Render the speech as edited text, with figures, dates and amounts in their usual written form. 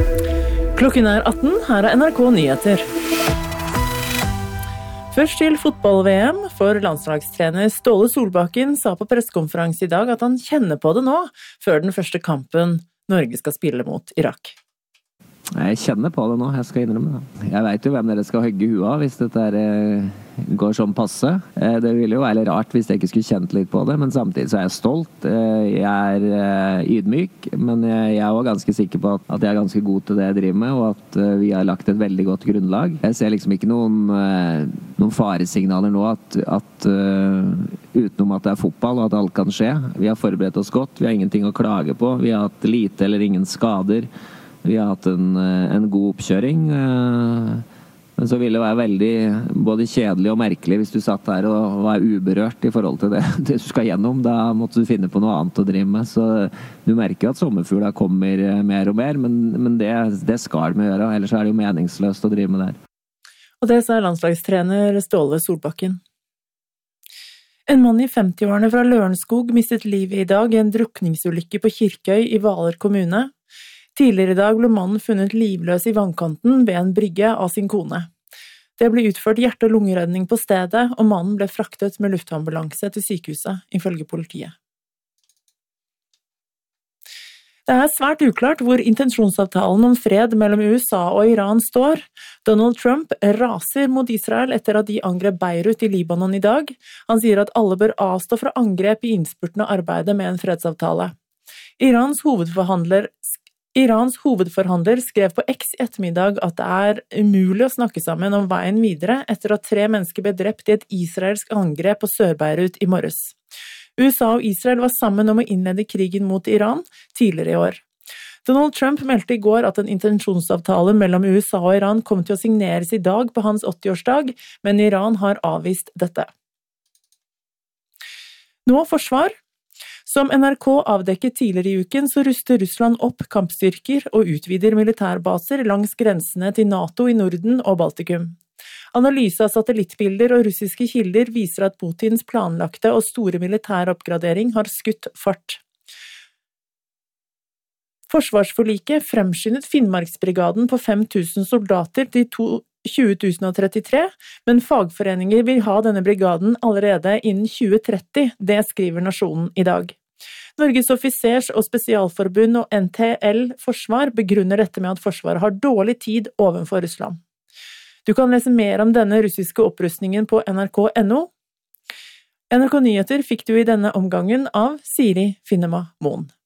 Klokken 18, her NRK Nyheter. Først til fotball-VM, for landslagstrener Ståle Solbakken sa på pressekonferanse i dag at han kjenner på det nå, før den første kampen Norge skal spille mot Irak. Jeg kjenner på det nå, jeg skal innrømme det. Jeg vet jo hvem dere skal hogge huet av hvis dette går sånn passe. Det ville jo være litt rart hvis jeg ikke skulle kjent litt på det, men samtidig så er jeg stolt. Jeg ydmyk, men jeg er også ganske sikker på at jeg er ganske god til det jeg driver med, og at vi har lagt et veldig godt grunnlag. Jeg ser liksom ikke noen faresignaler nå at utenom at det er fotball og at alt kan skje. Vi har forberedt oss godt, vi har ingenting å klage på, vi har hatt lite eller ingen skader. Vi har hatt en god oppkjøring, men så ville det være veldig både kjedelig og merkelig hvis du satt her og var uberørt i forhold til det du skal gjennom. Da måtte du finne på noe annet å drive med, så du merker jo at sommerfugler kommer mer og mer, men det skal vi gjøre, ellers er det jo meningsløst å drive med det her. Og det sa landslagstrener Ståle Solbakken. En mann i 50-årene fra Lørenskog mistet livet i dag i en drukningsulykke på Kirkøy i Hvaler kommune. Tidligere i dag ble mannen funnet livløs i vannkanten ved en brygge av sin kone. Det ble utført hjerte- og lungeredning på stedet, og mannen ble fraktet med luftambulanse til sykehuset, ifølge politiet. Det er svært uklart hvor intensjonsavtalen om fred mellom USA og Iran står. Donald Trump raser mot Israel etter at de angrep Beirut i Libanon i dag. Han sier at alle bør avstå fra angrep i innspurten av arbeidet med en fredsavtale. Irans hovedforhandler skrev på X i ettermiddag at det er umulig å snakke sammen om veien videre etter at 3 mennesker ble drept i et israelsk angrep på Sør-Beirut i morges. USA og Israel var sammen om å innlede krigen mot Iran tidligere i år. Donald Trump meldte i går at en intensjonsavtale mellom USA og Iran kom til å signeres i dag på hans 80-årsdag, men Iran har avvist dette. Nå forsvar. Som NRK avdekket tidligere i uken, så ruster Russland opp kampstyrker og utvider militærbaser langs grensene til NATO i Norden og Baltikum. Analyse av satellittbilder og russiske kilder viser at Putins planlagte og store militære oppgradering har skutt fart. Forsvarsforliket fremskyndet Finnmarksbrigaden på 5000 soldater til 2033, men fagforeninger vil ha denne brigaden allerede innen 2030, det skriver Nasjonen i dag. Norges offisers- og spesialforbund og NTL Forsvar begrunner dette med at Forsvaret har dårlig tid overfor Russland. Du kan lese mer om denne russiske opprustningen på nrk.no. NRK Nyheter fikk du i denne omgangen av Siri Finnema Moen.